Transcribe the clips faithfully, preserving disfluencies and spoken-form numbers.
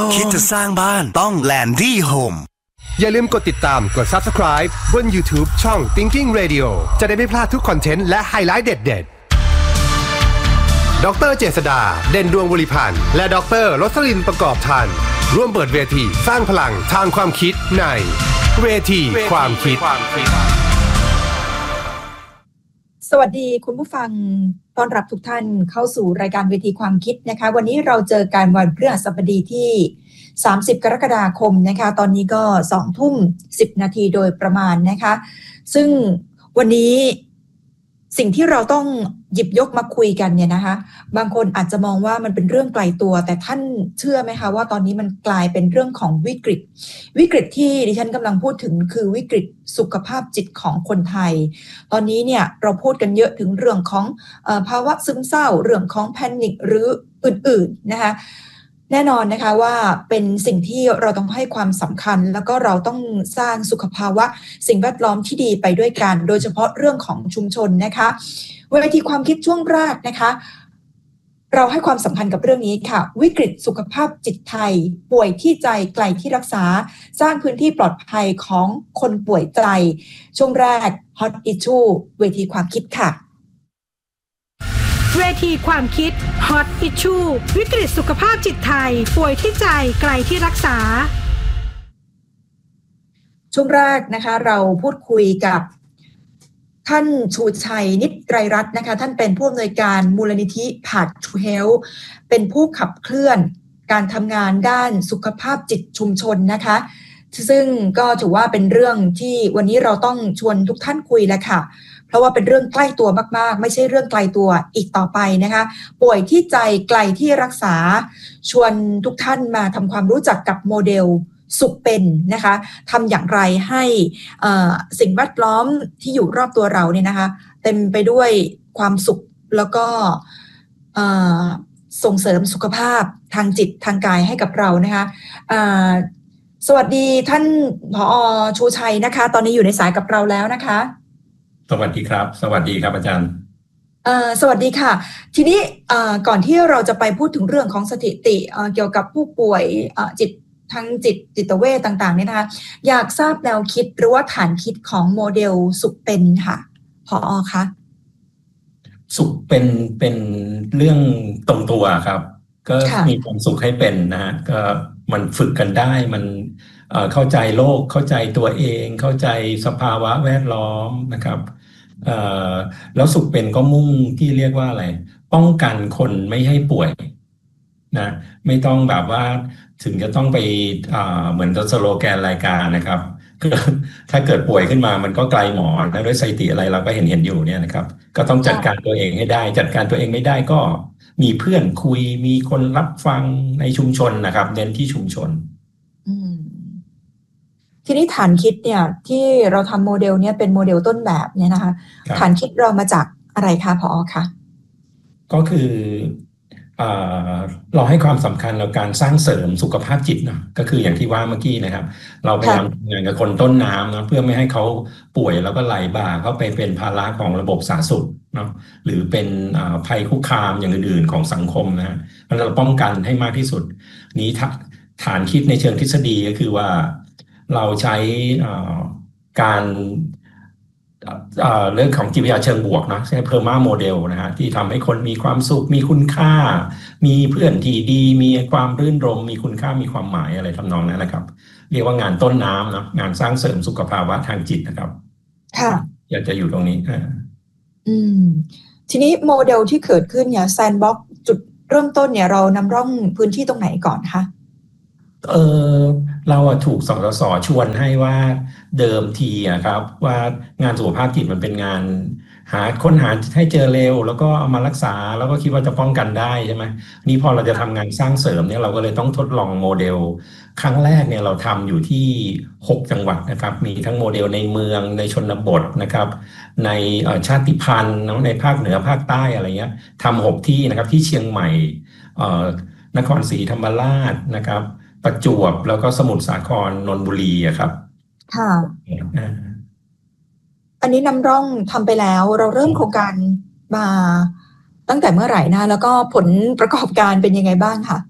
คิดจะสร้างบ้านต้อง Landy Home อย่าลืมกดติดตามกด Subscribe บน YouTube ช่อง Thinking Radio จะได้ไม่พลาดทุกคอนเทนต์และไฮไลท์เด็ดๆดร.เจษฎาเด่นดวงวลิพันธ์และดร.รสลินประกอบทันร่วมเปิดเวทีสร้างพลังทางความคิดในเวทีความคิดสวัสดีคุณผู้ฟังต้อนรับทุกท่านเข้าสู่รายการเวทีความคิดนะคะวันนี้เราเจอกันวันพฤหัสบดีที่สามสิบกรกฎาคมนะคะตอนนี้ก็สองทุ่มสิบนาทีโดยประมาณนะคะซึ่งวันนี้สิ่งที่เราต้องหยิบยกมาคุยกันเนี่ยนะคะบางคนอาจจะมองว่ามันเป็นเรื่องไกลตัวแต่ท่านเชื่อไหมคะว่าตอนนี้มันกลายเป็นเรื่องของวิกฤตวิกฤตที่ดิฉันกำลังพูดถึงคือวิกฤตสุขภาพจิตของคนไทยตอนนี้เนี่ยเราพูดกันเยอะถึงเรื่องของเอ่อภาวะซึมเศร้าเรื่องของแพนิคหรืออื่นๆนะคะแน่นอนนะคะว่าเป็นสิ่งที่เราต้องให้ความสำคัญแล้วก็เราต้องสร้างสุขภาวะสิ่งแวดล้อมที่ดีไปด้วยกันโดยเฉพาะเรื่องของชุมชนนะคะเวทีความคิดช่วงแรกนะคะเราให้ความสำคัญกับเรื่องนี้ค่ะวิกฤตสุขภาพจิตไทยป่วยที่ใจไกลที่รักษาสร้างพื้นที่ปลอดภัยของคนป่วยใจช่วงแรก Hot Issue เวทีความคิดค่ะเวทีความคิด Hot Issue วิกฤตสุขภาพจิตไทยป่วยที่ใจไกลที่รักษาช่วงแรกนะคะเราพูดคุยกับท่านชูชัยนิตไตรรัตน์นะคะท่านเป็นผู้อำนวยการมูลนิธิ Path to Health เป็นผู้ขับเคลื่อนการทำงานด้านสุขภาพจิตชุมชนนะคะซึ่งก็ถือว่าเป็นเรื่องที่วันนี้เราต้องชวนทุกท่านคุยแล้วค่ะเพราะว่าเป็นเรื่องใกล้ตัวมากๆไม่ใช่เรื่องไกลตัวอีกต่อไปนะคะป่วยที่ใจไกลที่รักษาชวนทุกท่านมาทำความรู้จักกับโมเดลสุขเป็นนะคะทำอย่างไรให้สิ่งแวดล้อมที่อยู่รอบตัวเราเนี่ยนะคะเต็มไปด้วยความสุขแล้วก็ส่งเสริมสุขภาพทางจิตทางกายให้กับเรานะคะสวัสดีท่านผอ.ชูชัยนะคะตอนนี้อยู่ในสายกับเราแล้วนะคะสวัสดีครับสวัสดีครับอาจารย์สวัสดีค่ะทีนี้ก่อนที่เราจะไปพูดถึงเรื่องของสถิติเกี่ยวกับผู้ป่วยจิตทางจิตจิตเวชต่างๆเนี่ยนะคะอยากทราบแนวคิดหรือว่าฐานคิดของโมเดลสุขเป็นค่ะผอ.คะสุขเป็นเป็นเรื่องตรงตัวครับก็มีความสุขให้เป็นนะฮะก็มันฝึกกันได้มันเข้าใจโลกเข้าใจตัวเองเข้าใจสภาวะแวดล้อมนะครับแล้วสุขเป็นก็มุ่งที่เรียกว่าอะไรป้องกันคนไม่ให้ป่วยนะไม่ต้องแบบว่าถึงจะต้องไปเหมือนสโลแกนรายการนะครับถ้าเกิดป่วยขึ้นมามันก็ไกลหมอแล้วด้วยสถิติอะไรเราก็เห็นเห็นอยู่เนี่ยนะครับก็ต้องจัดการตัวเองให้ได้จัดการตัวเองไม่ได้ก็มีเพื่อนคุยมีคนรับฟังในชุมชนนะครับเน้นที่ชุมชนทีนี้ฐานคิดเนี่ยที่เราทำโมเดลเนี่ยเป็นโมเดลต้นแบบเนี่ยนะคะฐานคิดเรามาจากอะไรคะผอ.คะก็คือเราให้ความสำคัญในการสร้างเสริมสุขภาพจิตเนาะก็คืออย่างที่ว่าเมื่อกี้นะครับเราพยายามทำงานกับคนต้นน้ำนะเพื่อไม่ให้เขาป่วยแล้วก็ไหลบ่าเข้าไปเป็นภาระของระบบสาธารณสุขเนาะหรือเป็นภัยคุกคามอย่างอื่นๆของสังคมนะมันเราป้องกันให้มากที่สุดนี้ฐานคิดในเชิงทฤษฎีก็คือว่าเราใช้การเรื่องของจิตวิทยาเชิงบวกนะใช้เพอร์มาโมเดลนะฮะที่ทำให้คนมีความสุขมีคุณค่ามีเพื่อนที่ดีมีความรื่นรมมีคุณค่ามีความหมายอะไรทำนองนั้นนะครับเรียกว่างานต้นน้ำนะงานสร้างเสริมสุขภาวะทางจิตนะครับค่ะอยากจะอยู่ตรงนี้อืมทีนี้โมเดลที่เกิดขึ้นเนี่ยแซนด์บ็อกซ์จุดเริ่มต้นเนี่ยเรานำร่องพื้นที่ตรงไหนก่อนคะเออเราถูกสสส.ชวนให้ว่าเดิมทีอะครับว่างานสุขภาพจิตมันเป็นงานหาค้นหาให้เจอเร็วแล้วก็เอามารักษาแล้วก็คิดว่าจะป้องกันได้ใช่ไหมนี่พอเราจะทำงานสร้างเสริมเนี่ยเราก็เลยต้องทดลองโมเดลครั้งแรกเนี่ยเราทำอยู่ที่หกจังหวัดนะครับมีทั้งโมเดลในเมืองในชนบทนะครับในชาติพันธุ์ในภาคเหนือภาคใต้อะไรเงี้ยทำหกที่นะครับที่เชียงใหม่นครศรีธรรมราชนะครับประจวบแล้วก็สมุทรสาครนนทบุรีอะครับค่ะอันนี้นำร่องทำไปแล้วเราเริ่มโครงการมาตั้งแต่เมื่อไหร่นะแล้วก็ผลประกอบการเป็นยังไงบ้างคะ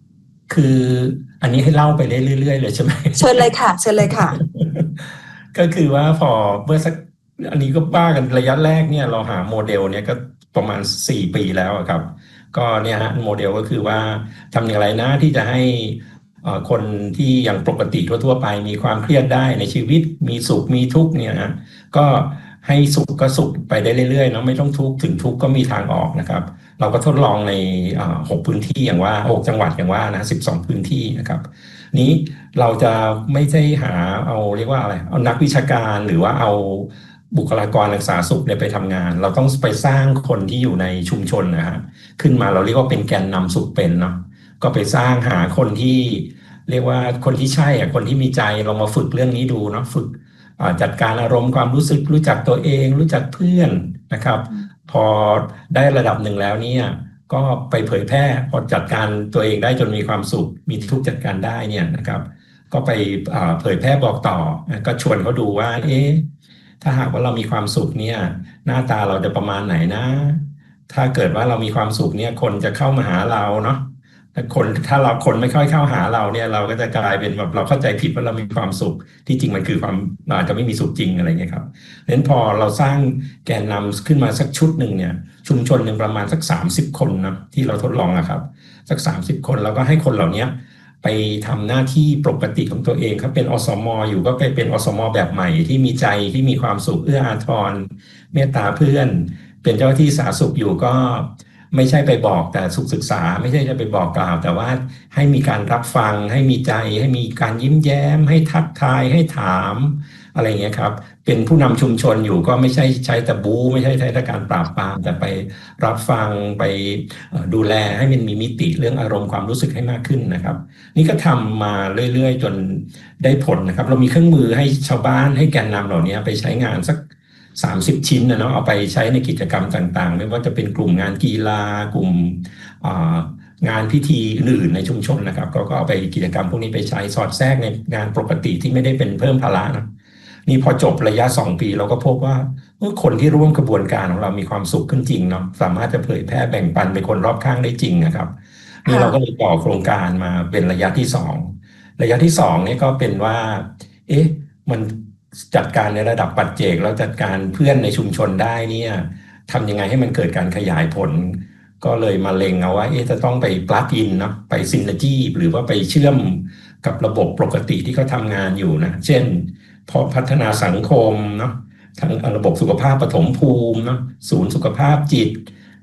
คืออันนี้ให้เล่าไปเรื่อยๆเลยใช่ไหมเชิญเลยค่ะเชิญเลยค่ะก็คือว่าพอเมื่อสักอันนี้ก็บ้ากันระยะแรกเนี่ยเราหาโมเดลเนี่ยก็ประมาณสี่ปีแล้วครับก็เนี่ยฮะโมเดลก็คือว่าทำอย่างไรนะที่จะให้คนที่อย่างปกติทั่วๆไปมีความเครียดได้ในชีวิตมีสุขมีทุกข์เนี่ยนะก็ให้สุขก็สุขไปได้เรื่อยๆเนาะไม่ต้องทุกข์ถึงทุกข์ก็มีทางออกนะครับเราก็ทดลองในหกพื้นที่อย่างว่าหกจังหวัดอย่างว่านะสิบสองพื้นที่นะครับนี้เราจะไม่ใช่หาเอาเรียกว่าอะไรเอานักวิชาการหรือว่าเอาบุคลากรทางสาธารณสุขเนี่ยไปทำงานเราต้องไปสร้างคนที่อยู่ในชุมชนนะฮะขึ้นมาเราเรียกว่าเป็นแกนนำสุขเป็นเนาะก็ไปสร้างหาคนที่เรียกว่าคนที่ใช่อ่ะคนที่มีใจลองมาฝึกเรื่องนี้ดูเนาะฝึกจัดการอารมณ์ความรู้สึกรู้จักตัวเองรู้จักเพื่อนนะครับพอได้ระดับหนึ่งแล้วเนี่ยก็ไปเผยแพร่พอจัดการตัวเองได้จนมีความสุขมีทุกจัดการได้เนี่ยนะครับก็ไปเผยแพร่บอกต่อก็ชวนเขาดูว่าเอ๊ะถ้าหากว่าเรามีความสุขเนี่ยหน้าตาเราจะประมาณไหนนะถ้าเกิดว่าเรามีความสุขเนี่ยคนจะเข้ามาหาเราเนาะถ้าคนถ้าเราคนไม่ค่อยเข้าหาเราเนี่ยเราก็จะกลายเป็นแบบเราเข้าใจผิดว่าเรามีความสุขที่จริงมันคือความเราอาจจะไม่มีสุขจริงอะไรเงี้ยครับดังนั้นพอเราสร้างแกนนำขึ้นมาสักชุดหนึ่งเนี่ยชุมชนหนึ่งประมาณสักสามสิบคนนะที่เราทดลองนะครับสักสามสิบคนแล้วก็ให้คนเหล่านี้ไปทำหน้าที่ปกติของตัวเองเขาเป็นอสม.อยู่ก็ไปเป็นอสม.แบบใหม่ที่มีใจที่มีความสุขเอื้ออาทรเมตตาเพื่อนเป็นเจ้าหน้าที่สาธารณสุขอยู่ก็ไม่ใช่ไปบอกแต่สุขศึกษาไม่ใช่จะไปบอกกล่าวแต่ว่าให้มีการรับฟังให้มีใจให้มีการยิ้มแย้มให้ทักทายให้ถามอะไรเงี้ยครับเป็นผู้นำชุมชนอยู่ก็ไม่ใช่ใช้ตะบูไม่ใช่ใช้การปราบปรามแต่ไปรับฟังไปดูแลให้มันมีมิติเรื่องอารมณ์ความรู้สึกให้มากขึ้นนะครับนี่ก็ทำมาเรื่อยๆจนได้ผลนะครับเรามีเครื่องมือให้ชาวบ้านให้แกนนำเหล่านี้ไปใช้งานสักสามสิบชิ้นนะเนาะเอาไปใช้ในกิจกรรมต่างๆไม่ว่าจะเป็นกลุ่มงานกีฬากลุ่มงานพิธีอื่นในชุมชนนะครับก็ก็เอาไปกิจกรรมพวกนี้ไปใช้สอดแทรกในงานปกติที่ไม่ได้เป็นเพิ่มภาระนะนี่พอจบระยะสองปีเราก็พบว่าคนที่ร่วมกระบวนการของเรามีความสุขขึ้นจริงเนาะสามารถจะเผยแพร่แบ่งปันไปคนรอบข้างได้จริงนะครับนี่เราก็เลยต่อโครงการมาเป็นระยะที่สองระยะที่สองนี่ก็เป็นว่าเอ๊ะมันจัดการในระดับปัจเจกแล้วจัดการเพื่อนในชุมชนได้เนี่ยทำยังไงให้มันเกิดการขยายผลก็เลยมาเล็งเอาว่าเอ๊ะจะต้องไปปลั๊กอินเนาะไปซินเนอร์จี้หรือว่าไปเชื่อมกับระบบปกติที่เขาทำงานอยู่นะเช่นพอพัฒนาสังคมเนาะทั้งระบบสุขภาพปฐมภูมิเนาะศูนย์สุขภาพจิต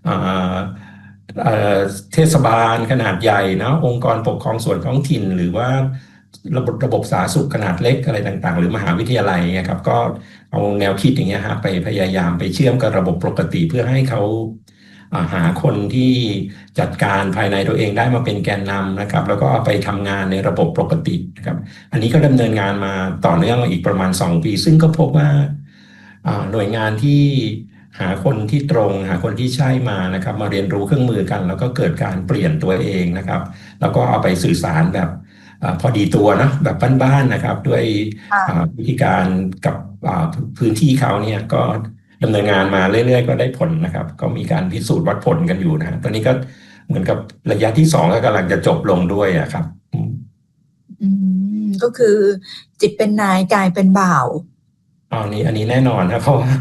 เทศบาลขนาดใหญ่นะองค์กรปกครองส่วนท้องถิ่นหรือว่าระบบระบบสาธารณสุขขนาดเล็กอะไรต่างๆหรือมหาวิทยาลัยนะครับก็เอาแนวคิดอย่างเงี้ยฮะไปพยายามไปเชื่อมกับระบบปกติเพื่อให้เขาหาคนที่จัดการภายในตัวเองได้มาเป็นแกนนำนะครับแล้วก็เอาไปทำงานในระบบปกตินะครับอันนี้ก็ดำเนินงานมาต่อเนื่องอีกประมาณสองปีซึ่งก็พบว่าหน่วยงานที่หาคนที่ตรงหาคนที่ใช่มานะครับมาเรียนรู้เครื่องมือกันแล้วก็เกิดการเปลี่ยนตัวเองนะครับแล้วก็เอาไปสื่อสารแบบพอดีตัวนะแบบบ้านๆนะครับด้วยวิธีการกับพื้นที่เขาเนี่ยก็ดำเนินงานมาเรื่อยๆก็ได้ผลนะครับก็มีการพิสูจน์วัดผลกันอยู่นะตอนนี้ก็เหมือนกับระยะที่สองก็กำลังจะจบลงด้วยอะครับอืมก็คือจิตเป็นนายกายเป็นบ่าวอ๋อนี่อันนี้แน่นอนนะเพราะว่า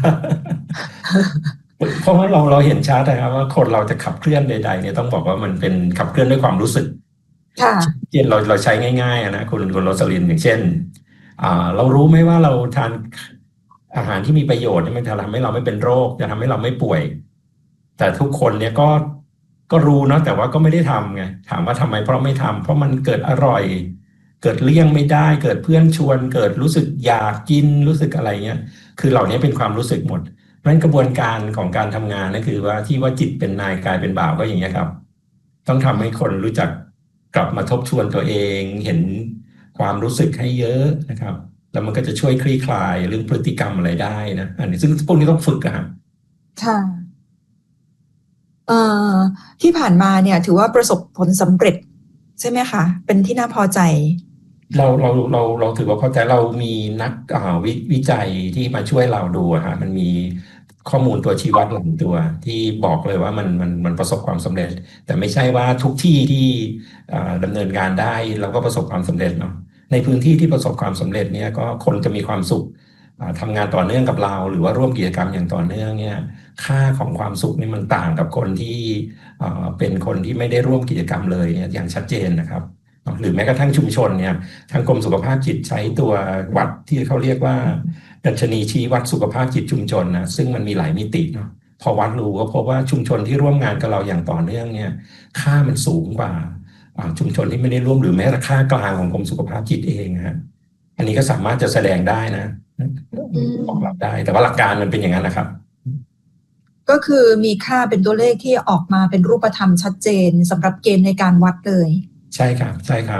เพราะว่าเราเราเห็นชัดนะครับว่าคนเราจะขับเคลื่อนใดๆเนี่ยต้องบอกว่ามันเป็นขับเคลื่อนด้วยความรู้สึกเช่นเราเราใช้ง่ายๆนะคุณคุณโรสลินอย่างเช่นอ่าเรารู้ไหมว่าเราทานอาหารที่มีประโยชน์มันจะทำให้เราไม่เป็นโรคจะทำให้เราไม่ป่วยแต่ทุกคนเนี่ยก็ก็รู้เนาะแต่ว่าก็ไม่ได้ทำไงถามว่าทำไมเพราะไม่ทำเพราะมันเกิดอร่อยเกิดเลี่ยงไม่ได้เกิดเพื่อนชวนเกิดรู้สึกอยากกินรู้สึกอะไรเงี้ยคือเหล่านี้เป็นความรู้สึกหมดเพราะฉะนั้นกระบวนการของการทำงานนั่นคือว่าที่ว่าจิตเป็นนายกายเป็นบ่าวก็อย่างเงี้ยครับต้องทำให้คนรู้จักกลับมาทบทวนตัวเองเห็นความรู้สึกให้เยอะนะครับแล้วมันก็จะช่วยคลี่คลายเรื่องพฤติกรรมอะไรได้นะอันนี้ซึ่งพวกนี้ต้องฝึกอะครับค่ะเอ่อที่ผ่านมาเนี่ยถือว่าประสบผลสำเร็จใช่ไหมคะเป็นที่น่าพอใจเราเราเราเราถือว่าพอใจเรามีนักอ่า ว, วิจัยที่มาช่วยเราดูอะฮะมันมีข้อมูลตัวชี้วัดหลายตัวที่บอกเลยว่ามันมันมันประสบความสำเร็จแต่ไม่ใช่ว่าทุกที่ที่ดำเนินการได้เราก็ประสบความสำเร็จเนาะในพื้นที่ที่ประสบความสำเร็จเนี่ยก็คนจะมีความสุขทำงานต่อเนื่องกับเราหรือว่าร่วมกิจกรรมอย่างต่อเนื่องเนี่ยค่าของความสุขนี่มันต่างกับคนที่เป็นคนที่ไม่ได้ร่วมกิจกรรมเลยเนี่ยอย่างชัดเจนนะครับหรือแม้กระทั่งชุมชนเนี่ยทางกรมสุขภาพจิตใช้ตัววัดที่เขาเรียกว่าดัชนีชี้วัดสุขภาพจิตชุมชนนะซึ่งมันมีหลายมิติเนาะพอวัดรู้ก็พบว่าชุมชนที่ร่วมงานกับเราอย่างต่อเนื่องเนี่ยค่ามันสูงกว่าชุมชนที่ไม่ได้ร่วมหรือแม้แต่ค่ากลางของกรมสุขภาพจิตเองฮะอันนี้ก็สามารถจะแสดงได้นะบอกรับได้แต่ว่าหลักการมันเป็นอย่างนั้นนะครับก็คือมีค่าเป็นตัวเลขที่ออกมาเป็นรูปธรรมชัดเจนสำหรับเกณฑ์ในการวัดเลยใช่ครับใช่ครับ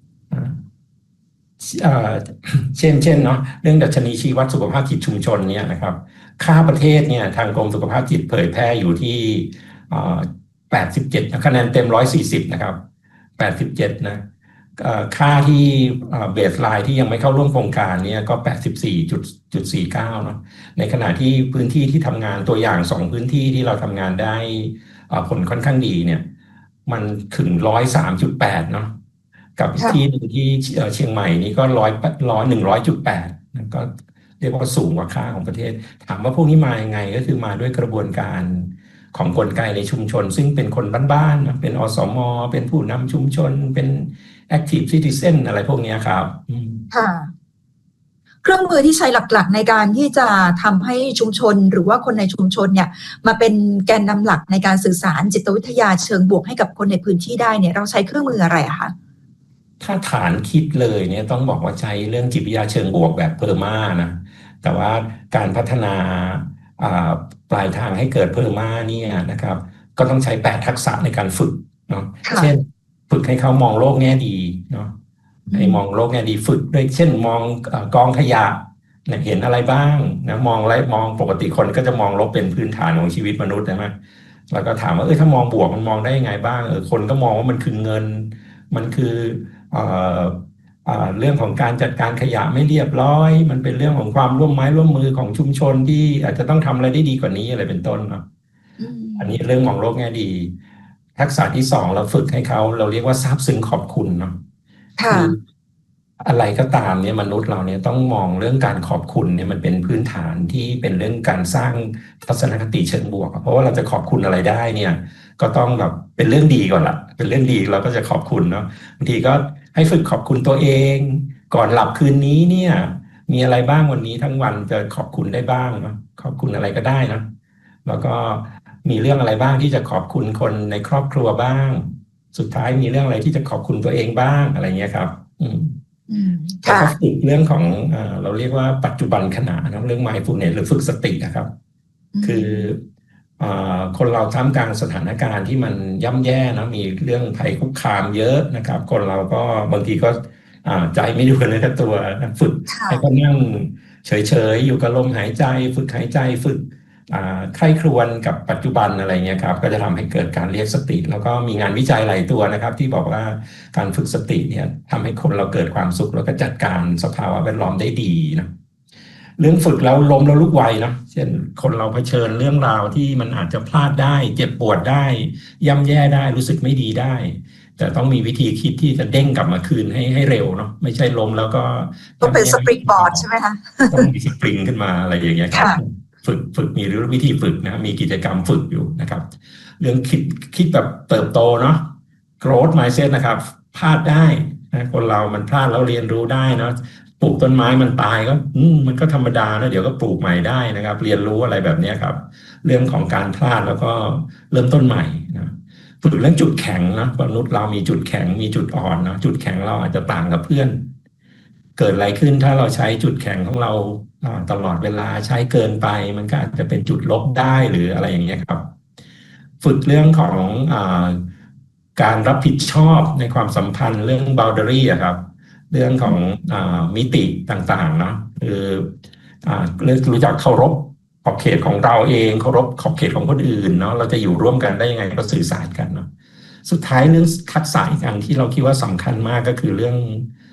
เช่นเช่นเนาะเรื่องดัชนีชี้วัดสุขภาพจิตชุมชนเนี่ยนะครับค่าประเทศเนี่ยทางกรมสุขภาพจิตเผยแพร่อยู่ที่แปดสิบเจ็ดคะแนนเต็มหนึ่งร้อยสี่สิบนะครับแปดสิบเจ็ดนะค่าที่เบสไลน์ที่ยังไม่เข้าร่วมโครงการเนี่ยก็ แปดสิบสี่จุดสี่เก้า เนาะในขณะที่พื้นที่ที่ทำงานตัวอย่างสองพื้นที่ที่เราทำงานได้ผลค่อนข้างดีเนี่ยมันถึง หนึ่งร้อยสามจุดแปด เนาะกับที่หนึ่งที่เชียงใหม่นี่ก็ร้อยร้อยหนึ่งร้อยจุดแปดก็เรียกว่าสูงกว่าค่าของประเทศถามว่าพวกนี้มายังไงก็คือมาด้วยกระบวนการของกลไกในชุมชนซึ่งเป็นคนบ้านๆเป็นอสม.เป็นผู้นำชุมชนเป็น active citizen อะไรพวกนี้ครับค่ะเครื่องมือที่ใช้หลักๆในการที่จะทำให้ชุมชนหรือว่าคนในชุมชนเนี่ยมาเป็นแกนนำหลักในการสื่อสารจิตวิทยาเชิงบวกให้กับคนในพื้นที่ได้เนี่ยเราใช้เครื่องมืออะไรอะคะถ้าฐานคิดเลยเนี่ยต้องบอกว่าใช้เรื่องจิตวิทยาเชิงบวกแบบเพอร์มานะแต่ว่าการพัฒนาปลายทางให้เกิดเพอร์มาเนี่ยนะครับก็ต้องใช้แปดทักษะในการฝึกเนาะเช่นฝึกให้เขามองโลกแง่ดีเนาะให้มองโลกแง่ดีฝึกด้วยเช่นมองกองขยะเห็นอะไรบ้างนะมองไรมองปกติคนก็จะมองลบเป็นพื้นฐานของชีวิตมนุษย์ใช่ไหมแล้วก็ถามว่าเออถ้ามองบวกมันมองได้ยังไงบ้างเออคนก็มองว่ามันคือเงินมันคือเอ่อเอ่อเรื่องของการจัดการขยะไม่เรียบร้อยมันเป็นเรื่องของความร่วมไม้ร่วมมือของชุมชนที่อาจจะต้องทำอะไรได้ดีกว่านี้อะไรเป็นต้นเนาะอันนี้เรื่องมองโลกแง่ดีทักษะที่สองเราฝึกให้เขาเราเรียกว่าซาบซึ้งขอบคุณเนาะคืออะไรก็ตามเนี่ยมนุษย์เราเนี่ยต้องมองเรื่องการขอบคุณเนี่ยมันเป็นพื้นฐานที่เป็นเรื่องการสร้างทัศนคติเชิงบวกเพราะว่าเราจะขอบคุณอะไรได้เนี่ยก็ต้องแบบเป็นเรื่องดีก่อนละเป็นเรื่องดีเราก็จะขอบคุณเนาะบางทีก็ให้ฝึกขอบคุณตัวเองก่อนหลับคืนนี้เนี่ยมีอะไรบ้างวันนี้ทั้งวันจะขอบคุณได้บ้างเนาะขอบคุณอะไรก็ได้นะแล้วก็มีเรื่องอะไรบ้างที่จะขอบคุณคนในครอบครัวบ้างสุดท้ายมีเรื่องอะไรที่จะขอบคุณตัวเองบ้างอะไรเงี้ยครับอืมแล้วก็ฝึกเรื่องของเอ่อเราเรียกว่าปัจจุบันขณะนะเรื่อง mindfulness หรือฝึกสตินะครับคือเอ่อคนเราท่ามกลางสถานการณ์ที่มันย่ำแย่นะมีเรื่องภัยคุกคามเยอะนะครับคนเราก็บางทีก็ใจไม่ดูเลยกับตัวฝึกให้เขานั่งเฉยๆอยู่กับลมหายใจฝึกหายใจฝึกใคร่ครวญกับปัจจุบันอะไรเงี้ยครับก็จะทำให้เกิดการเรียกสติแล้วก็มีงานวิจัยหลายตัวนะครับที่บอกว่าการฝึกสติเนี่ยทำให้คนเราเกิดความสุขแล้วก็จัดการสภาวะแวดล้อมได้ดีนะเรื่องฝึกแล้วล้มแล้วลุกไวนะเช่นคนเราเผชิญเรื่องราวที่มันอาจจะพลาดได้เจ็บปวดได้ย่ำแย่ได้รู้สึกไม่ดีได้แต่ต้องมีวิธีคิดที่จะเด้งกลับมาคืนให้ให้เร็วเนาะไม่ใช่ล้มแล้วก็ต้องเป็นสปริงบอร์ดใช่ไหมคะต้องมีสปริงขึ้นมาอะไรอย่างเงี้ยครับฝึกฝึกมีวิธีฝึกนะมีกิจกรรมฝึกอยู่นะครับเรื่องคิดคิดแบบเติบโตเนาะ growth mindset นะครับพลาดได้นะคนเรามันพลาดแล้วเรียนรู้ได้เนาะปลูกต้นไม้มันตายก็อืมมันก็ธรรมดานะเดี๋ยวก็ปลูกใหม่ได้นะครับเรียนรู้อะไรแบบนี้ครับเรื่องของการพลาดแล้วก็เริ่มต้นใหม่นะฝึกเรื่องจุดแข็งนะมนุษย์เรามีจุดแข็งมีจุดอ่อนนะจุดแข็งเราอาจจะต่างกับเพื่อนเกิดอะไรขึ้นถ้าเราใช้จุดแข็งของเราตลอดเวลาใช้เกินไปมันก็อาจจะเป็นจุดลบได้หรืออะไรอย่างเงี้ยครับฝึกเรื่องของอ่าการรับผิดชอบในความสัมพันธ์เรื่อง boundary อะครับเรื่องของอ่ามิติต่างๆเนาะคืออ่ารู้จักเคารพขอบเขตของเราเองเคารพขอบเขตของคนอื่นเนาะเราจะอยู่ร่วมกันได้ยังไงก็สื่อสารกันเนาะสุดท้ายเรื่องทักษะอีกอันที่เราคิดว่าสำคัญมากก็คือเรื่อง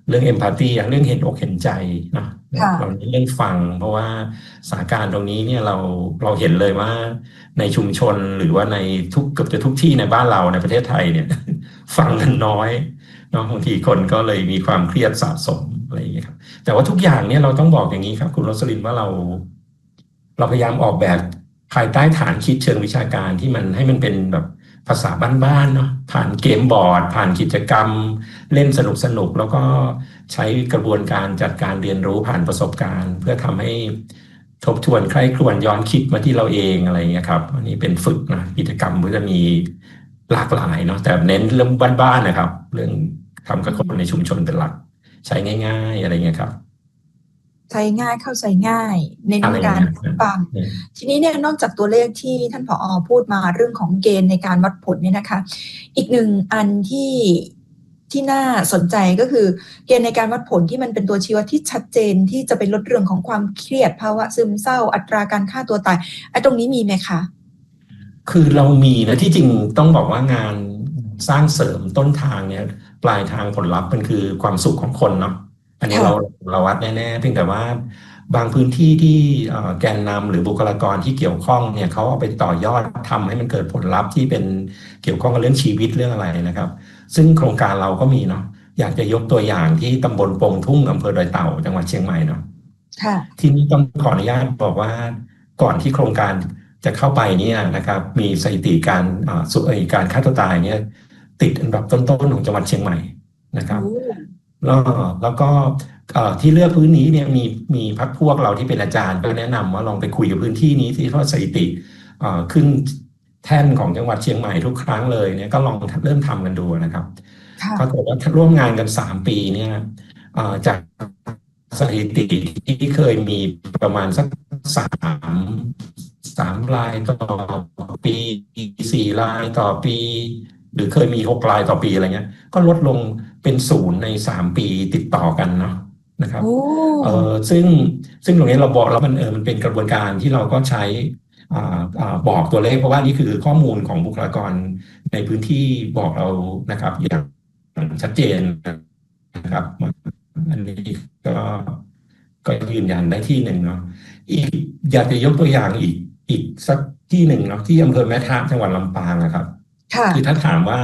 เรื่องเอมพัตตีเรื่องเห็นอกเห็นใจนะเราเรื่องฟังเพราะว่าสถานการณ์ตรงนี้เนี่ยเราเราเห็นเลยว่าในชุมชนหรือว่าในทุกเกือบจะทุกที่ในบ้านเราในประเทศไทยเนี่ย ฟังกันน้อยเนาะบางทีคนก็เลยมีความเครียดสะสมอะไรอย่างเงี้ยครับแต่ว่าทุกอย่างเนี่ยเราต้องบอกอย่างนี้ครับคุณโรสลินว่าเราเราพยายามออกแบบภายใต้ฐานคิดเชิงวิชาการที่มันให้มันเป็นแบบภาษาบ้านๆเนาะผ่านเกมบอร์ดผ่านกิจกรรมเล่นสนุกๆแล้วก็ใช้กระบวนการจัดการเรียนรู้ผ่านประสบการณ์เพื่อทำให้ทบทวนใคร่ครวญย้อนคิดมาที่เราเองอะไรอย่างเงี้ยครับอันนี้เป็นฝึกนะกิจกรรมก็จะมีหลากหลายเนาะแต่เน้นเรื่องบ้านๆนะครับเรื่องทำกับคนในชุมชนเป็นหลักใช้ง่ายๆอะไรเงี้ยครับใช้ง่ายเข้าใจง่ายในเรื่องการฟังทีนี้เนี่ยนอกจากตัวเลขที่ท่านผอ.พูดมาเรื่องของเกณฑ์ในการวัดผลเนี่ยนะคะอีกหนึ่งอันที่ที่น่าสนใจก็คือเกณฑ์ในการวัดผลที่มันเป็นตัวชี้วัดที่ชัดเจนที่จะเป็นลดเรื่องของความเครียดภาวะซึมเศร้าอัตราการฆ่าตัวตายไอ้ตรงนี้มีไหมคะคือเรามีนะที่จริงต้องบอกว่างานสร้างเสริมต้นทางเนี่ยปลายทางผลลัพธ์มันคือความสุขของคนเนาะอันนี้เราเราวัดแน่ๆเพียงแต่ว่าบางพื้นที่ที่แกนนำหรือบุคลากรที่เกี่ยวข้องเนี่ยเขาเอาไปต่อยอดทำให้มันเกิดผลลัพธ์ที่เป็นเกี่ยวข้องกับเรื่องชีวิตเรื่องอะไรนะครับซึ่งโครงการเราก็มีเนาะอยากจะยกตัวอย่างที่ตำบลปงทุ่งอำเภอดอยเต่าจังหวัดเชียงใหม่เนาะที่นี่ต้องขออนุญาตบอกว่าก่อนที่โครงการจะเข้าไปเนี่ยนะครับมีสถิติการสุขการฆ่าตัวตายเนี่ยติดอันดับต้นๆของจังหวัดเชียงใหม่นะครับแล้วแล้วก็ที่เลือกพื้นนี้เนี่ยมีมีพรรคพวกเราที่เป็นอาจารย์ก็แนะนำว่าลองไปคุยกับพื้นที่นี้ที่ทอดสถิติขึ้นแท่นของจังหวัดเชียงใหม่ทุกครั้งเลยเนี่ยก็ลองเริ่มทำกันดูนะครับปรากฏว่าร่วมงานกันสามปีเนี่ยจากสถิติที่เคยมีประมาณสักสามสามรายต่อปีสี่รายต่อปีหรือเคยมีหกรายต่อปีอะไรเงี้ยก็ลดลงเป็นศูนย์ในสามปีติดต่อกันเนาะนะครับเออซึ่งซึ่งตรงนี้เราบอกแล้วมันเออมันเป็นกระบวนการที่เราก็ใช้อ่าอ่าบอกตัวเลขเพราะว่านี่คือข้อมูลของบุคลากรในพื้นที่บอกเรานะครับอย่างชัดเจนนะครับอันนี้ก็ก็ยืนยันได้ที่หนึ่งเนาะอีกอยากจะยกตัวอย่างอีกอีกสักที่หนึ่งเนาะที่อำเภอแม่ทะจังหวัดลำปางนะครับคือถ้าถามว่า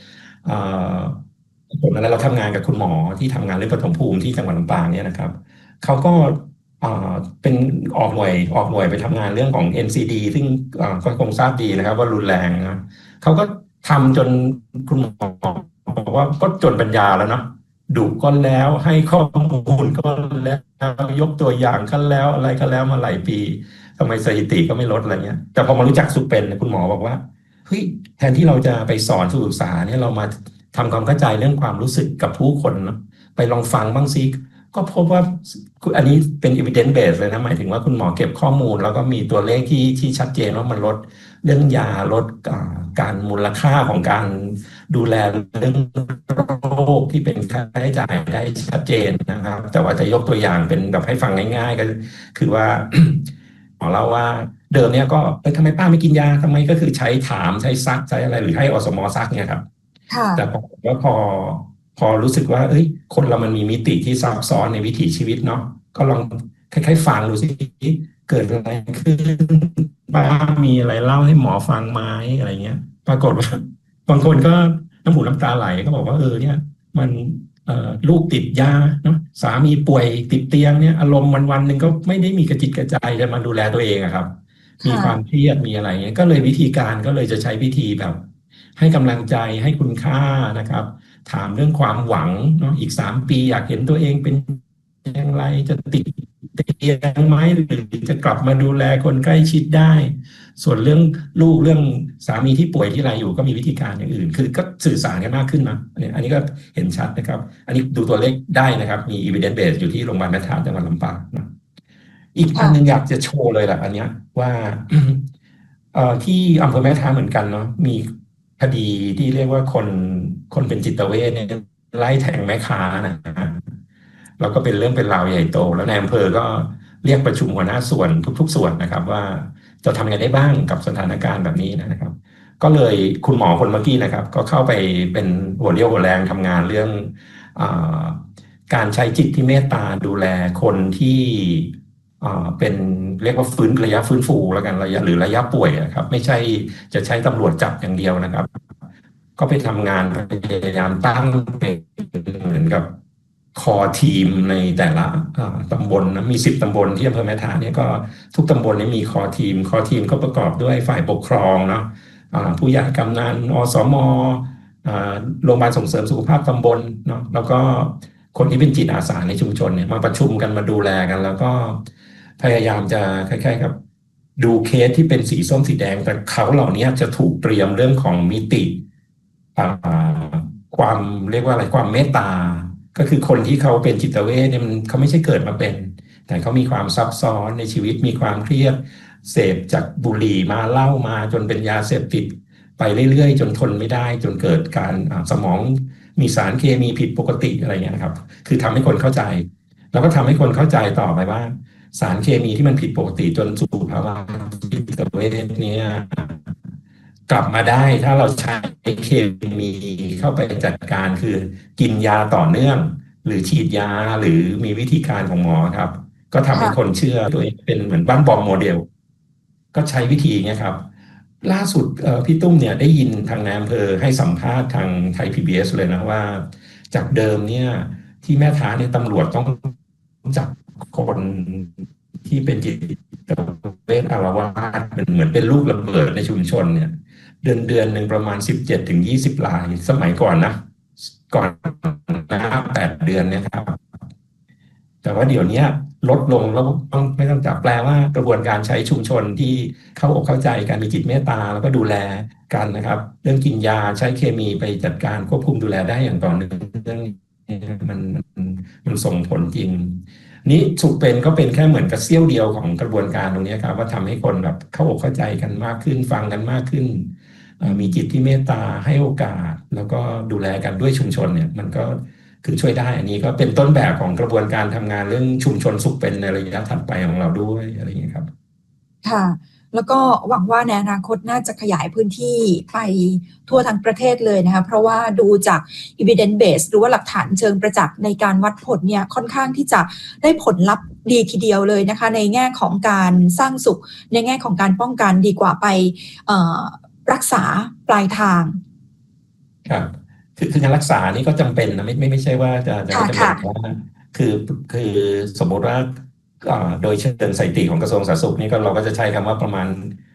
ผลอะไรเราทำงานกับคุณหมอที่ทำงานเรื่องปฐมภูมิที่จังหวัดลำปางเนี่ยนะครับเขาก็เป็นออกหน่วยออกหน่วยไปทำงานเรื่องของ เอ็น ซี ดี ซึ่งก็คงทราบดีนะครับว่ารุนแรงนะเขาก็ทำจนคุณหมอบอกว่าก็จนปัญญาแล้วเนาะดุก็แล้วให้ข้อมูลก็แล้วยกตัวอย่างก็แล้วอะไรก็แล้วมาหลายปีทำไมสถิติก็ไม่ลดอะไรเงี้ยแต่พอมารู้จักสุเป็นคุณหมอบอกว่าเฮ้ยแทนที่เราจะไปสอนศึกษาเนี่ยเรามาทำความเข้าใจเรื่องความรู้สึกกับผู้คนเนาะไปลองฟังบ้างซิก็พบว่าอันนี้เป็น evidence base เลยนะหมายถึงว่าคุณหมอเก็บข้อมูลแล้วก็มีตัวเลขที่ที่ชัดเจนว่ามันลดเรื่องยาลดการมูลค่าของการดูแลเรื่องโรคที่เป็นค่าใช้จ่ายได้ชัดเจนนะครับแต่ว่าจะยกตัวอย่างเป็นแบบให้ฟังง่ายๆก็คือว่าหมอเล่าว่าเดิมเนี่ยก็เอ้ยทำไมป้าไม่กินยาทำไมก็คือใช้ถามใช้ซักใช้อะไรหรือให้อสมซักเนี่ยครับแต่พอว่าพอพอรู้สึกว่าเอ้ยคนเรามันมีมิติที่ซับซ้อนในวิถีชีวิตเนาะก็ลองคล้ายๆฟังดูสิเกิดอะไรขึ้นป้ามีอะไรเล่าให้หมอฟังไหมอะไรเงี้ยปรากฏว่าบางคนก็น้ำหูน้ำตาไหลก็บอกว่าเออเนี่ยมันลูกติดยาเนาะสามีป่วยติดเตียงเนี่ยอารมณ์วันวันหนึ่งก็ไม่ได้มีกระจิตกระใจจะมาดูแลตัวเองอะครับมีความเครียดมีอะไรเงี้ยก็เลยวิธีการก็เลยจะใช้วิธีแบบให้กำลังใจให้คุณค่านะครับถามเรื่องความหวังเนาะอีกสามปีอยากเห็นตัวเองเป็นอย่างไรจะติดเตียงไหมหรือจะกลับมาดูแลคนใกล้ชิดได้ส่วนเรื่องลูกเรื่องสามีที่ป่วยที่อะไรอยู่ก็มีวิธีการอย่างอื่นคือก็สื่อสารกันมากขึ้นนะอันนี้ก็เห็นชัดนะครับอันนี้ดูตัวเลขได้นะครับมี evidence base อยู่ที่โรงพยาบาลแม่ทะจังหวัดลำปางนะอีกอันนึงอยากจะโชว์เลยแหละอันนี้ว่าเอ่อที่อำเภอแม่ทะเหมือนกันเนาะมีคดีที่เรียกว่าคนคนเป็นจิตเวชเนี่ยไล่แทงแม่ค้านะแล้วก็เป็นเรื่องเป็นราวใหญ่โตแล้วในอำเภอก็เรียกประชุมหัวหน้าส่วนทุกๆส่วนนะครับว่าจะทำยังไงได้บ้างกับสถานการณ์แบบนี้นะครับก็เลยคุณหมอคนเมื่อกี้นะครับก็เข้าไปเป็นหัวเรี่ยวหัวแรงทำงานเรื่องการใช้จิตที่เมตตาดูแลคนที่เป็นเรียกว่าฟื้นระยะฟื้นฟูแล้วกันระยะหรือระยะป่วยนะครับไม่ใช่จะใช้ตำรวจจับอย่างเดียวนะครับก็ไปทำงานพยายามตั้งเป็นเหมือนกับคอทีมในแต่ละตำบลนะมีสิบตำบลที่อำเภอแม่ทาเนี่ยก็ทุกตำบลนี้มีคอทีมคอทีมก็ประกอบด้วยฝ่ายปกครองเนาะผู้ใหญ่กำนันอสมโรงพยาบาลส่งเสริมสุขภาพตำบลเนาะแล้วก็คนที่เป็นจิตอาสาในชุมชนเนี่ยมาประชุมกันมาดูแลกันแล้วก็พยายามจะคล้ายๆกับดูเคสที่เป็นสีส้มสีแดงแต่เขาเหล่านี้จะถูกเตรียมเรื่องของมิติความเรียกว่าอะไรความเมตตาก็คือคนที่เขาเป็นจิตเวชเนี่ยมันเขาไม่ใช่เกิดมาเป็นแต่เขามีความซับซ้อนในชีวิตมีความเครียดเสพจากบุหรี่มาเหล้ามาจนเป็นยาเสพติดไปเรื่อยๆจนทนไม่ได้จนเกิดการสมองมีสารเคมีผิดปกติอะไรเงี้ยนะครับคือทำให้คนเข้าใจแล้วก็ทำให้คนเข้าใจต่อไปว่าสารเคมีที่มันผิดปกติจนสู่ภาวะจิตเวชเนี่ยกลับมาได้ถ้าเราใช้เคมีเข้าไปจัดการคือกินยาต่อเนื่องหรือฉีดยาหรือมีวิธีการของหมอครับก็ทำให้คนเชื่อตัวเองเป็นเหมือนบ้านบอมโมเดลก็ใช้วิธีนี้ครับล่าสุดพี่ตุ้มเนี่ยได้ยินทางนายอำเภอให้สัมภาษณ์ทางไทย พี บี เอส เลยนะว่าจากเดิมเนี่ยที่แม่ท้าเนี่ยตำรวจต้องจับคนที่เป็นจิตเวชอาละวาดเป็นเหมือนเป็นลูกระเบิดในชุมชนเนี่ยเดือนเดือนหนึ่งประมาณ สิบเจ็ดถึงยี่สิบ รายสมัยก่อนนะก่อนนะแปดเดือนเนี่ยครับแต่ว่าเดี๋ยวนี้ลดลงแล้วต้องไม่ต้องจับแปลว่ากระบวนการใช้ชุมชนที่เข้าอกเข้าใจการมีจิตเมตตาแล้วก็ดูแลกันนะครับเรื่องกินยาใช้เคมีไปจัดการควบคุมดูแลได้อย่างต่อเนื่องเรื่องมันมันส่งผลจริงนี้สุขเป็นก็เป็นแค่เหมือนกับเสี้ยวเดียวของกระบวนการตรงนี้ครับว่าทำให้คนแบบเข้าอกเข้าใจกันมากขึ้นฟังกันมากขึ้นมีจิตที่เมตตาให้โอกาสแล้วก็ดูแลกันด้วยชุมชนเนี่ยมันก็คือช่วยได้อันนี้ก็เป็นต้นแบบของกระบวนการทำงานเรื่องชุมชนสุขเป็นในระยะถัดไปของเราด้วยอะไรอย่างนี้ครับค่ะแล้วก็หวังว่าในอนาคตน่าจะขยายพื้นที่ไปทั่วทั้งประเทศเลยนะคะเพราะว่าดูจาก evidence base หรือว่าหลักฐานเชิงประจักษ์ในการวัดผลเนี่ยค่อนข้างที่จะได้ผลลัพธ์ดีทีเดียวเลยนะคะในแง่ของการสร้างสุขในแง่ของการป้องกันดีกว่าไปรักษาปลายทางครับคือคือการรักษานี่ก็จำเป็นนะไม่ไม่ไม่ใช่ว่าจะจะไม่จำเป็นว่าคือคือสมมติว่าโดยเชิงสถิติของกระทรวงสาธารณสุขนี่ก็เราก็จะใช้คำว่าประมาณ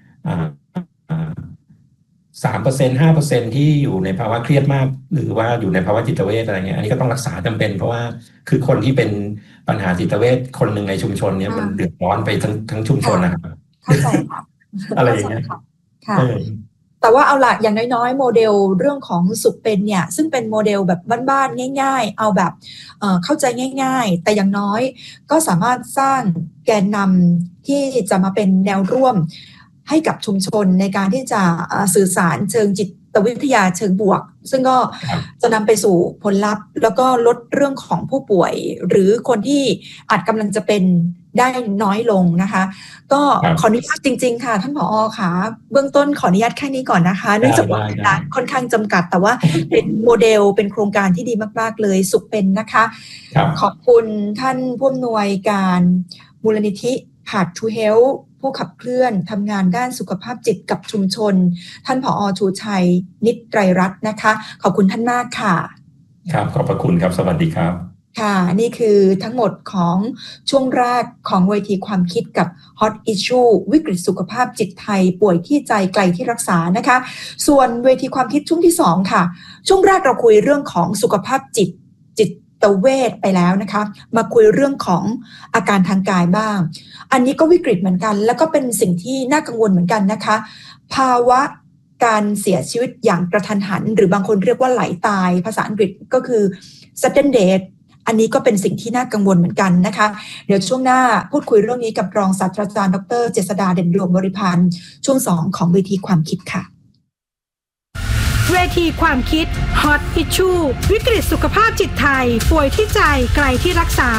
สามเปอร์เซ็นต์ห้าเปอร์เซ็นต์ที่อยู่ในภาวะเครียดมากหรือว่าอยู่ในภาวะจิตเวชอะไรเงี้ยอันนี้ก็ต้องรักษาจำเป็นเพราะว่าคือคนที่เป็นปัญหาจิตเวชคนหนึ่งในชุมชนเนี่ยมันเดือดร้อนไปทั้งทั้งชุมชนนะครับเข้าใจค่ะอะไรอย่างเงี้ยค่ะแต่ว่าเอาละอย่างน้อยๆโมเดลเรื่องของสุขเป็นเนี่ยซึ่งเป็นโมเดลแบบบ้านๆง่ายๆเอาแบบเอ่อเข้าใจง่ายๆแต่อย่างน้อยก็สามารถสร้างแกนนำที่จะมาเป็นแนวร่วมให้กับชุมชนในการที่จะสื่อสารเชิงจิตวิทยาเชิงบวกซึ่งก็จะนำไปสู่ผลลัพธ์แล้วก็ลดเรื่องของผู้ป่วยหรือคนที่อาจกำลังจะเป็นได้น้อยลงนะคะก็ขออนุญาตจริงๆค่ะท่านผอ.ค่ะเบื้องต้นขออนุญาตแค่นี้ก่อนนะคะเนื่องจากว่าเวลาค่อนข้างจำกัดแต่ว่าเป็นโมเดลเป็นโครงการที่ดีมากๆเลยสุขเป็นนะคะขอบคุณท่านผู้อำนวยการมูลนิธิ Heart to Health ผู้ขับเคลื่อนทำงานด้านสุขภาพจิตกับชุมชนท่านผอ.ชูชัยนิตไตรรัตน์นะคะขอบคุณท่านมากค่ะครับขอบพระคุณครับสวัสดีครับค่ะนี่คือทั้งหมดของช่วงแรกของเวทีความคิดกับ Hot Issue วิกฤตสุขภาพจิตไทยป่วยที่ใจไกลที่รักษานะคะส่วนเวทีความคิดช่วงที่สองค่ะช่วงแรกเราคุยเรื่องของสุขภาพจิตจิตเวชไปแล้วนะคะมาคุยเรื่องของอาการทางกายบ้างอันนี้ก็วิกฤตเหมือนกันแล้วก็เป็นสิ่งที่น่ากังวลเหมือนกันนะคะภาวะการเสียชีวิตอย่างกระทันหันหรือบางคนเรียกว่าไหลตายภาษาอังกฤษก็คือ sudden deathอันนี้ก็เป็นสิ่งที่น่ากังวลเหมือนกันนะคะเดี๋ยวช่วงหน้าพูดคุยเรื่องนี้กับรองศาสตราจารย์ดร.เจษฎาเด่นดวงบริพันธ์ช่วงสองของเวทีความคิดค่ะเวทีความคิด Hot Issue วิกฤตสุขภาพจิตไทยป่วยที่ใจไกลที่รักษา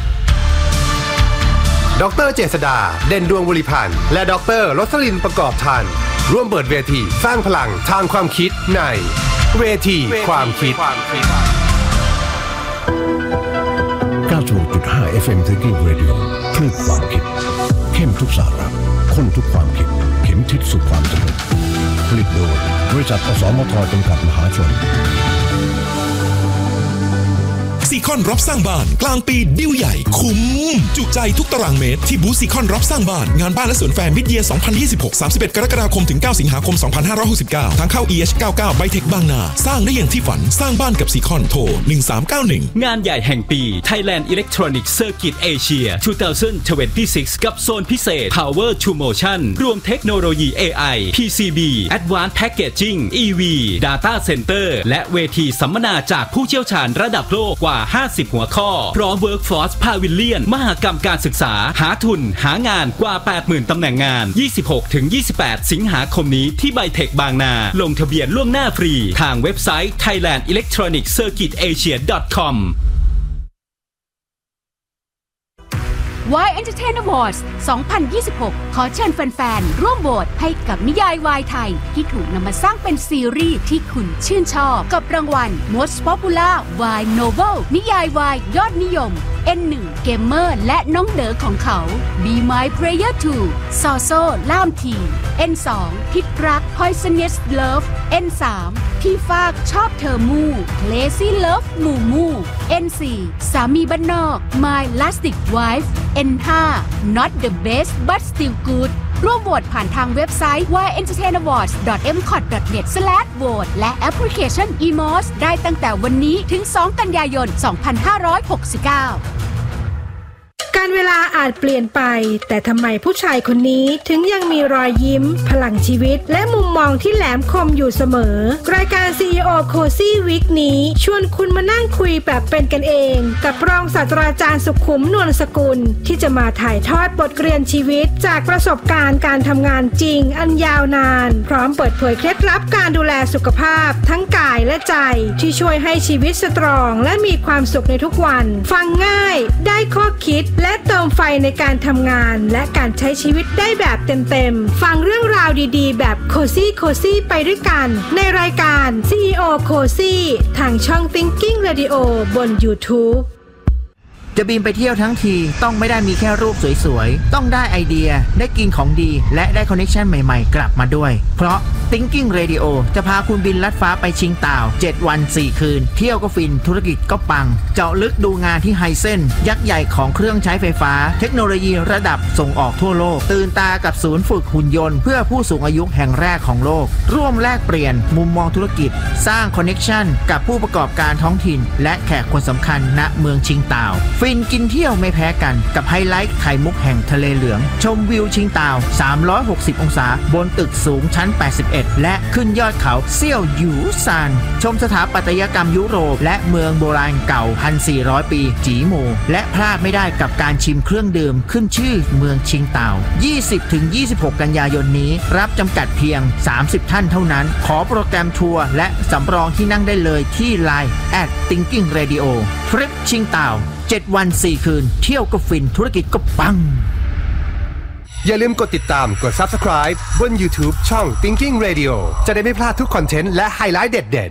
ดร.เจษฎาเด่นดวงบริพันธ์และดร.รสลินประกอบทันร่วมเปิดเวทีสร้างพลังทางความคิดในเวทีความคิดสิบหกจุดห้า เอฟ เอ็ม Thinking Radio คลื่นความคิดเข้มทุกสาระข้นทุกความคิดเข็มทิศสู่ความสำเร็จผลิตโดยบริษัทอสมทจำกัดมหาชนซีคอนรับสร้างบ้านกลางปีดิวใหญ่คุ้มจุใจทุกตารางเมตรที่บูธซีคอนรับสร้างบ้านงานบ้านและสวนแฟร์มิดเยียร์ สองพันยี่สิบหก สามสิบเอ็ด กรกฎาคมถึง เก้า สิงหาคม สองพันห้าร้อยหกสิบเก้า ทางเข้า อี เอช เก้าสิบเก้า ไบเทคบางนาสร้างได้อย่างที่ฝันสร้างบ้านกับซีคอนโทรหนึ่งสามเก้าหนึ่งงานใหญ่แห่งปี Thailand Electronic Circuit Asia สองพันยี่สิบหก กับโซนพิเศษ Power to Motion รวมเทคโนโลยี เอ ไอ พี ซี บี Advanced Packaging อี วี Data Center และเวทีสัมมนาจากผู้เชี่ยวชาญระดับโลกกว่าห้าสิบหัวข้อพร้อม Workforce Pavilion มหกรรมการศึกษาหาทุนหางานกว่า แปดหมื่น ตำแหน่งงาน ยี่สิบหกถึงยี่สิบแปด สิงหาคมนี้ที่ไบเทคบางนาลงทะเบียนล่วงหน้าฟรีทางเว็บไซต์ Thailand Electronic Circuit Asia ดอท คอมวาย Entertain Awards สองพันยี่สิบหก ขอเชิญแฟนๆร่วมโหวตให้กับนิยายวายไทยที่ถูกนำมาสร้างเป็นซีรีส์ที่คุณชื่นชอบกับรางวัล Most Popular Y Novel นิยายวายยอดนิยม เอ็น หนึ่ง เกมเมอร์และน้องเด๋อของเขา Be My Player ทู ซอโซ่ล่ามที เอ็น สอง พิษรัก Poisonous Love เอ็น สาม พี่ฟากชอบเธอมู่ Lazy Love มู่มู่ เอ็น สี่ สามีบ้านนอก My Lastic Wife เอ็น ห้า Not the Best But Still Good ร่วมโหวตผ่านทางเว็บไซต์ วาย เอ็นเตอร์เทน อวอร์ดส์ ดอท เอ็ม ซี โอ ที ดอท เน็ต สแลช โหวต และแอปพลิเคชัน อี เอ็ม โอ เอส ได้ตั้งแต่วันนี้ถึง สอง กันยายน สองพันห้าร้อยหกสิบเก้าการเวลาอาจเปลี่ยนไปแต่ทำไมผู้ชายคนนี้ถึงยังมีรอยยิ้มพลังชีวิตและมุมมองที่แหลมคมอยู่เสมอรายการ ซี อี โอ Cozy Week นี้ชวนคุณมานั่งคุยแบบเป็นกันเองกับรองศาสตราจารย์สุขุมนวลสกุลที่จะมาถ่ายทอดบทเรียนชีวิตจากประสบการณ์การทำงานจริงอันยาวนานพร้อมเปิดเผยเคล็ดลับการดูแลสุขภาพทั้งกายและใจที่ช่วยให้ชีวิตสตรองและมีความสุขในทุกวันฟังง่ายได้ข้อคิดและเติมไฟในการทำงานและการใช้ชีวิตได้แบบเต็มๆฟังเรื่องราวดีๆแบบโคซี่โคซี่ไปด้วยกันในรายการ ซี อี โอ Cozy ทางช่อง Thinking Radio บน YouTube จะบินไปเที่ยวทั้งทีต้องไม่ได้มีแค่รูปสวยๆต้องได้ไอเดียได้กินของดีและได้คอนเนคชั่นใหม่ๆกลับมาด้วยเพราะ Thinking Radio จะพาคุณบินลัดฟ้าไปชิงต่าวเจ็ดวันสี่คืนเที่ยวก็ฟินธุรกิจก็ปังเจาะลึกดูงานที่ไฮเซนยักษ์ใหญ่ของเครื่องใช้ไฟฟ้าเทคโนโลยีระดับส่งออกทั่วโลกตื่นตากับศูนย์ฝึกหุ่นยนต์เพื่อผู้สูงอายุแห่งแรกของโลกร่วมแลกเปลี่ยนมุมมองธุรกิจสร้างคอนเนคชั่นกับผู้ประกอบการท้องถิ่นและแขกคนสำคัญณเมืองชิงต่าวฟินกินเที่ยวไม่แพ้กันกับไฮไลท์ไข่มุกแห่งทะเลเหลืองชมวิวชิงต่าวสามร้อยหกสิบองศาบนตึกสูงชั้นแปดสิบเอ็ดและขึ้นยอดเขาเซี่ยวหยูซานชมสถาปัตยกรรมยุโรปและเมืองโบราณเก่า หนึ่งพันสี่ร้อย ปีจีหมู่และพลาดไม่ได้กับการชิมเครื่องดื่มขึ้นชื่อเมืองชิงต่าว ยี่สิบถึงยี่สิบหก กันยายนนี้รับจำกัดเพียงสามสิบท่านเท่านั้นขอโปรแกรมทัวร์และสำรองที่นั่งได้เลยที่ ไลน์ แอท Thinking Radio ทริปชิงต่าวเจ็ดวันสี่คืนเที่ยวก็ฟินธุรกิจก็ปังอย่าลืมกดติดตามกด Subscribe บน YouTube ช่อง Thinking Radio จะได้ไม่พลาดทุกคอนเทนต์และไฮไลท์เด็ด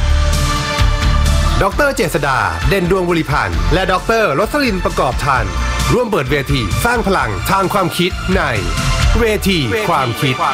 ๆดร.เจษฎาเด่นดวงวลิพันธ์และดร.รสลินประกอบทันร่วมเปิดเวทีสร้างพลังทางความคิดในเวทีความคิด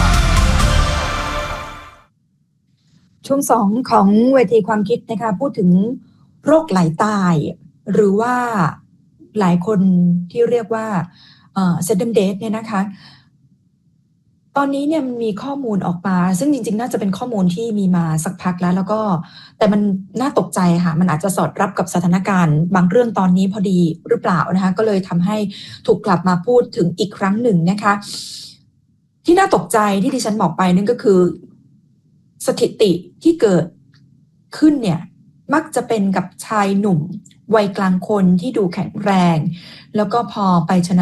ช่วงสองของเวทีความคิดนะคะพูดถึงโรคไหลตายหรือว่าหลายคนที่เรียกว่าเอ่อ sudden death เนี่ยนะคะตอนนี้เนี่ยมันมีข้อมูลออกมาซึ่งจริงๆน่าจะเป็นข้อมูลที่มีมาสักพักแล้วแล้วก็แต่มันน่าตกใจค่ะมันอาจจะสอดรับกับสถานการณ์บางเรื่องตอนนี้พอดีหรือเปล่านะคะก็เลยทำให้ถูกกลับมาพูดถึงอีกครั้งหนึ่งนะคะที่น่าตกใจที่ดิฉันบอกไปนั่นก็คือสถิติที่เกิดขึ้นเนี่ยมักจะเป็นกับชายหนุ่มวัยกลางคนที่ดูแข็งแรงแล้วก็พอไปชนะ